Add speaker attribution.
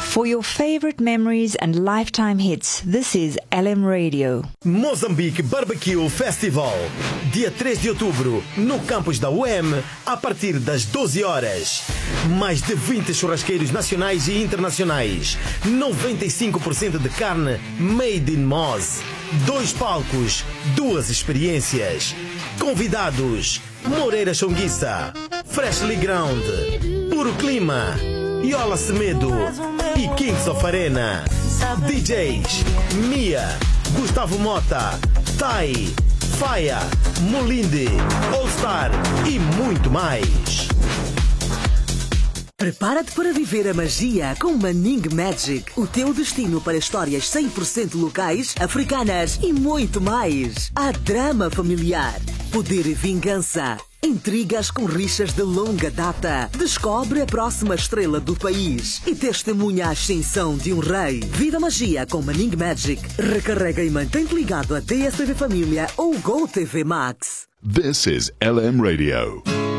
Speaker 1: For your favorite memories and lifetime hits, this is LM Radio.
Speaker 2: Moçambique Barbecue Festival, dia 3 de outubro, no campus da UEM, a partir das 12 horas. Mais de 20 churrasqueiros nacionais e internacionais, 95% de carne made in Moz, 2 palcos, 2 experiências. Convidados: Moreira Chonguissa, Freshly Ground, Puro Clima, Yola Semedo e Kings of Arena. DJs: Mia, Gustavo Mota, Tai, Faia, Molinde, All Star e muito mais.
Speaker 3: Prepara-te para viver a magia com Maning Magic, o teu destino para histórias 100% locais, africanas e muito mais. Há drama familiar, poder e vingança, intrigas com rixas de longa data. Descobre a próxima estrela do país e testemunha a ascensão de um rei. Viva a magia com Maning Magic. Recarrega e mantém-te ligado a DSTV Família ou Go TV Max.
Speaker 4: This is LM Radio.